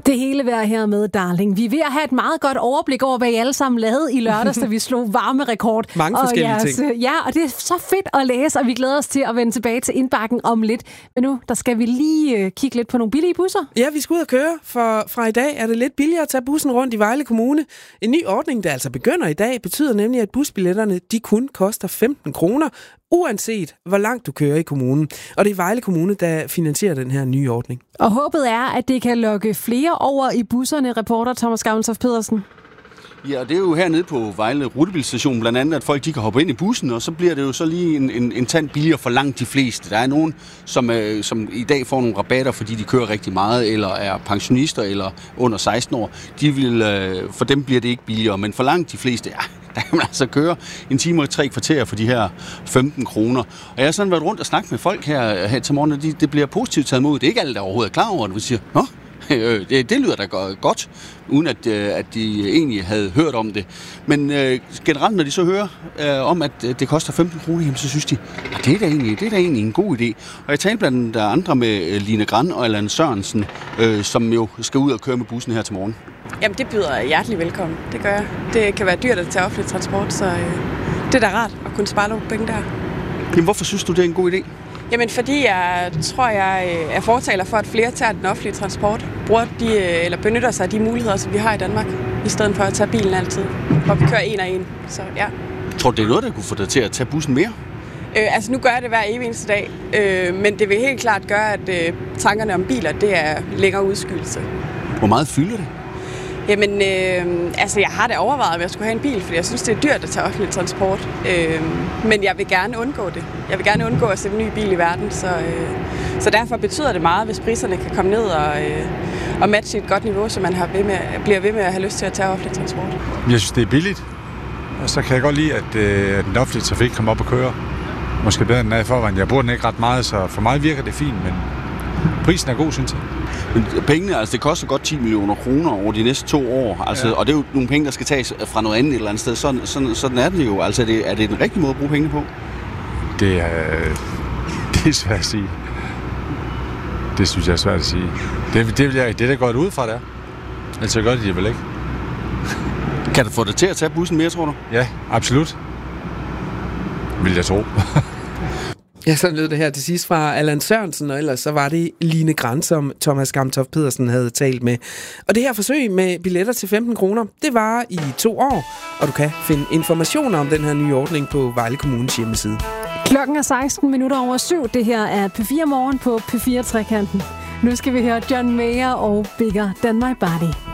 Det hele vejr her med, darling. Vi er ved at have et meget godt overblik over, hvad I alle sammen lavede i lørdags, da vi slog varmerekord. Mange forskellige ting. Ja, og det er så fedt at læse, og vi glæder os til at vende tilbage til indbakken om lidt. Men nu, der skal vi lige kigge lidt på nogle billige busser. Ja, vi skal ud og køre, for fra i dag er det lidt billigere at tage bussen rundt i Vejle Kommune. En ny ordning, der altså begynder i dag, betyder nemlig, at busbilletterne de kun koster 15 kroner, uanset hvor langt du kører i kommunen. Og det er Vejle Kommune, der finansierer den her nye ordning. Og håbet er, at det kan lokke flere over i busserne, reporter Thomas Gavntoft Pedersen. Ja, det er jo hernede på Vejle Rutebilstation blandt andet, at folk de kan hoppe ind i bussen, og så bliver det jo så lige en tand billigere for langt de fleste. Der er nogen, som i dag får nogle rabatter, fordi de kører rigtig meget, eller er pensionister, eller under 16 år. For dem bliver det ikke billigere, men for langt de fleste, ja, der kan man altså køre en time og 3 kvarter for de her 15 kroner. Og jeg har sådan været rundt og snakket med folk her til morgen, og det bliver positivt taget imod. Det er ikke alle, der overhovedet er klar over det. Vi siger, nå, det lyder da godt, uden at de egentlig havde hørt om det. Men generelt, når de så hører om, at det koster 15 kroner, jamen, så synes de, at det er da egentlig en god idé. Og jeg talte blandt andre med Line Gran og Allan Sørensen, som jo skal ud og køre med bussen her til morgen. Jamen, det byder hjertelig velkommen. Det gør jeg. Det kan være dyrt at tage offentlig transport, så det er da rart at kunne spare nogle penge der. Jamen, hvorfor synes du, det er en god idé? Jamen, fordi jeg tror, jeg er fortaler for, at flere tager den offentlige transport, eller benytter sig af de muligheder, som vi har i Danmark, i stedet for at tage bilen altid, hvor vi kører en og en. Så ja. Tror du, det er noget, der kunne få dig til at tage bussen mere? Altså, nu gør jeg det hver evig eneste dag, men det vil helt klart gøre, at tankerne om biler, det er længere udskydelse. Hvor meget fylder det? Jamen, jeg har da overvejet, at jeg skulle have en bil, fordi jeg synes, det er dyrt at tage offentlig transport. Men jeg vil gerne undgå det. Jeg vil gerne undgå at sætte en ny bil i verden, så derfor betyder det meget, hvis priserne kan komme ned og matche et godt niveau, så man bliver ved med at have lyst til at tage offentlig transport. Jeg synes, det er billigt, og så kan jeg godt lide, at den offentlige trafik kommer op og kører. Måske bedre end den er i forvejen. Jeg bruger den ikke ret meget, så for mig virker det fint, men prisen er god, synes jeg. Men pengene, altså det koster godt 10 millioner kroner over de næste 2 år, altså, ja. Og det er jo nogle penge, der skal tages fra noget andet et eller andet sted. Sådan er det jo. Altså, er det den rigtige måde at bruge penge på? Det er svært at sige. Det synes jeg er svært at sige. Det er da godt ud fra det. Altså gør det vel ikke. Kan du få det til at tage bussen mere, tror du? Ja, absolut. Vil jeg tro. Ja, sådan lød det her til sidst fra Allan Sørensen, og ellers så var det Line Gran, som Thomas Gavntoft Pedersen havde talt med. Og det her forsøg med billetter til 15 kroner, det var i 2 år, og du kan finde informationer om den her nye ordning på Vejle Kommunes hjemmeside. Klokken er 7:16. Det her er P4 Morgen på P4 Trekanten. Nu skal vi høre John Mayer og Bigger Than My Body.